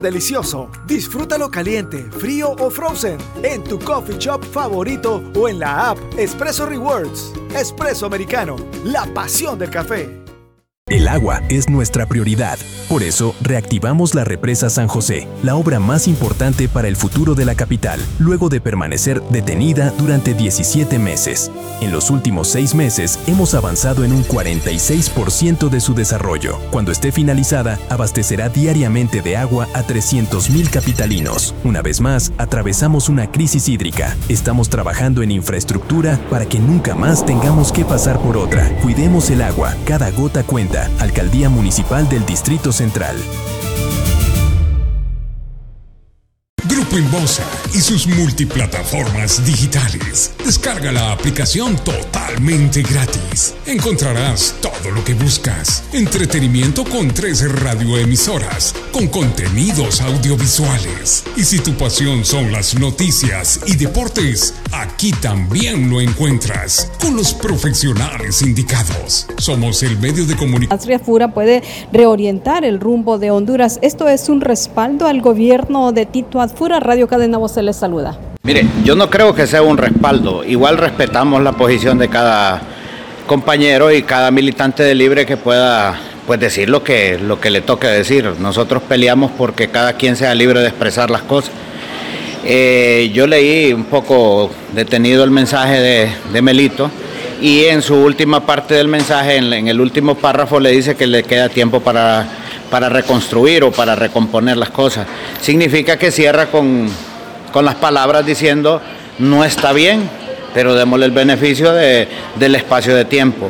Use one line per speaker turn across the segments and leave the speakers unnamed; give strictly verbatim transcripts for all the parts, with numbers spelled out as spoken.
Delicioso. Disfrútalo caliente, frío o frozen en tu coffee shop favorito o en la app Espresso Rewards. Espresso Americano, la pasión del café.
El agua es nuestra prioridad. Por eso, reactivamos la represa San José, la obra más importante para el futuro de la capital, luego de permanecer detenida durante diecisiete meses. En los últimos seis meses, hemos avanzado en un cuarenta y seis por ciento de su desarrollo. Cuando esté finalizada, abastecerá diariamente de agua a trescientos mil capitalinos. Una vez más, atravesamos una crisis hídrica. Estamos trabajando en infraestructura para que nunca más tengamos que pasar por otra. Cuidemos el agua, cada gota cuenta. Alcaldía Municipal del Distrito Central.
Grupo Inbosa y sus multiplataformas digitales. Descarga la aplicación totalmente gratis. Encontrarás todo lo que buscas. Entretenimiento con tres radioemisoras, con contenidos audiovisuales. Y si tu pasión son las noticias y deportes, aquí también lo encuentras, con los profesionales indicados. Somos el medio de comunicación.
Fura puede reorientar el rumbo de Honduras. Esto es un respaldo al gobierno de Tito Adfura. Radio Cadena Voz les saluda.
Mire, yo no creo que sea un respaldo. Igual respetamos la posición de cada compañero y cada militante de Libre que pueda pues decir lo que, lo que le toque decir. Nosotros peleamos porque cada quien sea libre de expresar las cosas. Eh, yo leí un poco detenido el mensaje de, de Melito y en su última parte del mensaje, en, en el último párrafo, le dice que le queda tiempo para... para reconstruir o para recomponer las cosas. Significa que cierra con, con las palabras diciendo no está bien, pero démosle el beneficio de, del espacio de tiempo.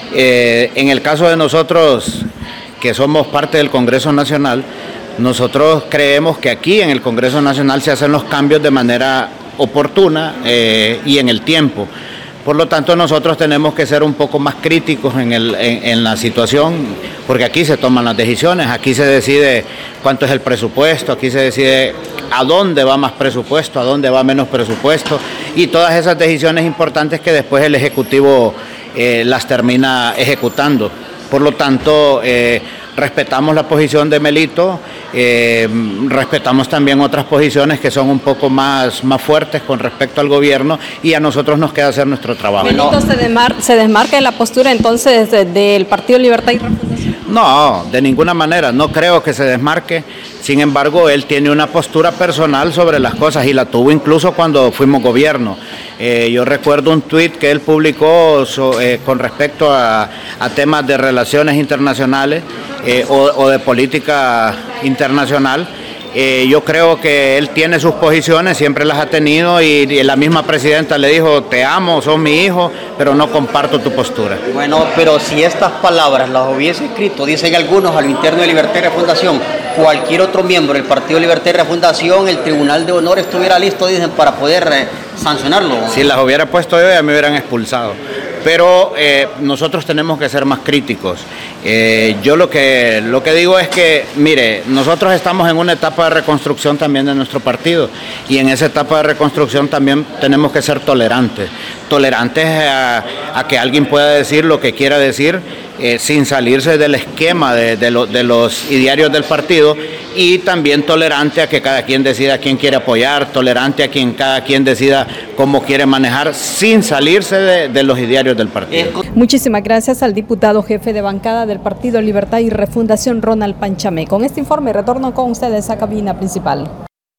Eh, en el caso de nosotros, que somos parte del Congreso Nacional, nosotros creemos que aquí en el Congreso Nacional se hacen los cambios de manera oportuna eh, y en el tiempo. Por lo tanto, nosotros tenemos que ser un poco más críticos en, el, en, en la situación, porque aquí se toman las decisiones, aquí se decide cuánto es el presupuesto, aquí se decide a dónde va más presupuesto, a dónde va menos presupuesto, y todas esas decisiones importantes que después el Ejecutivo eh, las termina ejecutando. Por lo tanto, eh, respetamos la posición de Melito, eh, respetamos también otras posiciones que son un poco más, más fuertes con respecto al gobierno y a nosotros nos queda hacer nuestro trabajo.
¿Melito se, desmar se desmarca de la postura entonces de, del Partido Libertad y Refundación?
No, de ninguna manera, no creo que se desmarque. Sin embargo, él tiene una postura personal sobre las cosas y la tuvo incluso cuando fuimos gobierno. Eh, yo recuerdo un tuit que él publicó so, eh, con respecto a, a temas de relaciones internacionales eh, o, o de política internacional. Eh, yo creo que él tiene sus posiciones, siempre las ha tenido y, y la misma presidenta le dijo, te amo, sos mi hijo, pero no comparto tu postura.
Bueno, pero si estas palabras las hubiese escrito, dicen algunos, al interno de Libertad y Refundación, cualquier otro miembro del Partido Libertad y Refundación, el Tribunal de Honor estuviera listo, dicen, para poder eh, sancionarlo.
Si las hubiera puesto yo, ya me hubieran expulsado. Pero eh, nosotros tenemos que ser más críticos. Eh, yo lo que, lo que digo es que, mire, nosotros estamos en una etapa de reconstrucción también de nuestro partido y en esa etapa de reconstrucción también tenemos que ser tolerantes. Tolerantes a, a que alguien pueda decir lo que quiera decir eh, sin salirse del esquema de, de, lo, de los idearios del partido y también tolerante a que cada quien decida a quién quiere apoyar, tolerante a quien cada quien decida cómo quiere manejar sin salirse de, de los idearios del partido.
Muchísimas gracias al diputado jefe de bancada del Partido Libertad y Refundación, Ronald Panchamé. Con este informe retorno con ustedes a cabina principal.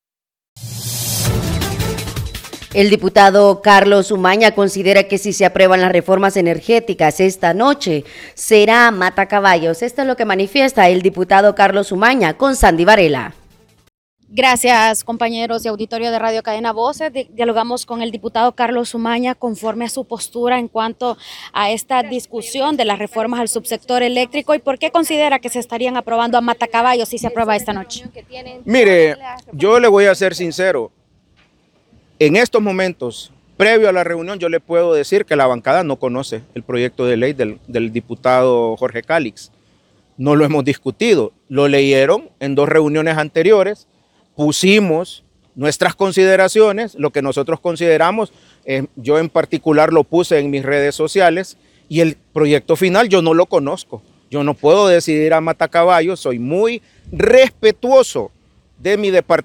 El diputado Carlos Umaña considera que si se aprueban las reformas energéticas esta noche, será matacaballos. Esto es lo que manifiesta el diputado Carlos Umaña con Sandy Varela.
Gracias, compañeros de auditorio de Radio Cadena Voces. Dialogamos con el diputado Carlos Umaña conforme a su postura en cuanto a esta discusión de las reformas al subsector eléctrico y por qué considera que se estarían aprobando a matacaballos si se aprueba esta noche.
Mire, yo le voy a ser sincero. En estos momentos, previo a la reunión, yo le puedo decir que la bancada no conoce el proyecto de ley del, del diputado Jorge Calix. No lo hemos discutido. Lo leyeron en dos reuniones anteriores. Pusimos nuestras consideraciones, lo que nosotros consideramos. Eh, yo en particular lo puse en mis redes sociales y el proyecto final yo no lo conozco. Yo no puedo decidir a matacaballos. Soy muy respetuoso de mi departamento